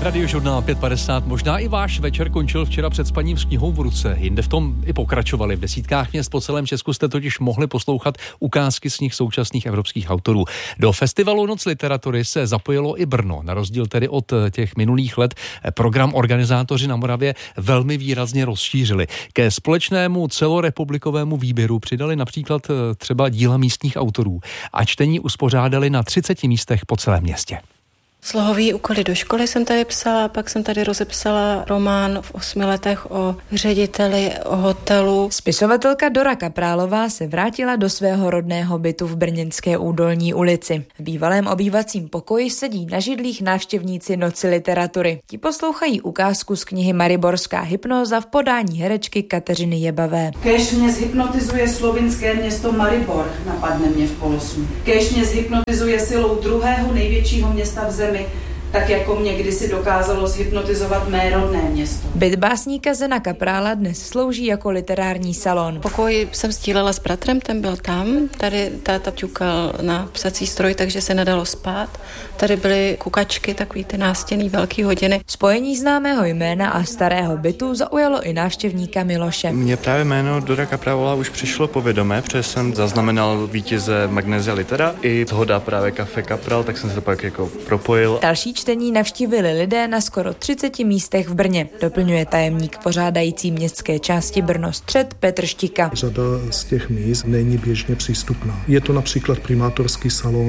Radiožurnál 550. Možná i váš večer končil včera před spaním s knihou v ruce. Jinde v tom i pokračovali. V desítkách měst po celém Česku jste totiž mohli poslouchat ukázky z knih současných evropských autorů. Do festivalu Noc literatury se zapojilo i Brno. Na rozdíl tedy od těch minulých let program organizátoři na Moravě velmi výrazně rozšířili. Ke společnému celorepublikovému výběru přidali například třeba díla místních autorů a čtení uspořádali na 30 místech po celém městě. Slohový úkoly do školy jsem tady psala, pak jsem tady rozepsala román v 8 letech o řediteli o hotelu. Spisovatelka Dora Kaprálová se vrátila do svého rodného bytu v brněnské Údolní ulici. V bývalém obývacím pokoji sedí na židlích návštěvníci Noci literatury. Ti poslouchají ukázku z knihy Mariborská hypnóza v podání herečky Kateřiny Jebavé. Kéž mě zhypnotizuje slovinské město Maribor, napadne mě v polosnu. Kéž mě zhypnotizuje silou druhého největšího města v zemi, tak jako mě kdysi dokázalo zhypnotizovat mé rodné město. Byt básníka Zena Kaprála dnes slouží jako literární salon. Pokoj jsem sdílela s bratrem, ten byl tam. Tady táta ťukal na psací stroj, takže se nedalo spát. Tady byly kukačky, takový ty nástěnný velký hodiny. Spojení známého jména a starého bytu zaujalo i návštěvníka Miloše. Mně právě jméno Dora Kaprálová už přišlo povědomé, protože jsem zaznamenal vítěze Magnésia Litera i toho dá právě Kafe Kapral, tak jsem se to pak jako propojil. Další čtení navštívili lidé na skoro 30 místech v Brně, doplňuje tajemník pořádající městské části Brno Střed Petr Štika. Řada z těch míst není běžně přístupná. Je to například primátorský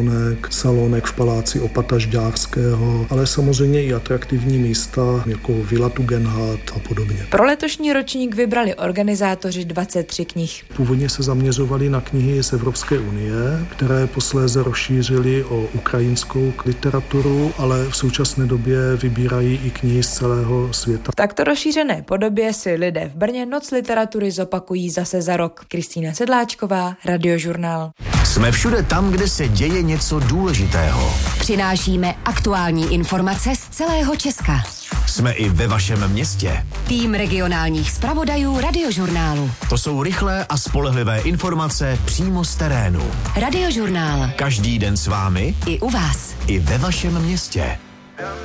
salonek v paláci Opata Žďárského, ale samozřejmě i atraktivní místa jako Villa Tugendhat a podobně. Pro letošní ročník vybrali organizátoři 23 knih. Původně se zaměřovali na knihy z Evropské unie, které posléze rozšířili o ukrajinskou literaturu, ale v současné době vybírají i knihy z celého světa. V takto rozšířené podobě si lidé v Brně Noc literatury zopakují zase za rok. Kristýna Sedláčková, Radiožurnál. Jsme všude tam, kde se děje něco důležitého. Přinášíme aktuální informace z celého Česka. Jsme i ve vašem městě. Tým regionálních zpravodajů Radiožurnálu. To jsou rychlé a spolehlivé informace přímo z terénu. Radiožurnál. Každý den s vámi I u vás. i ve vašem městě.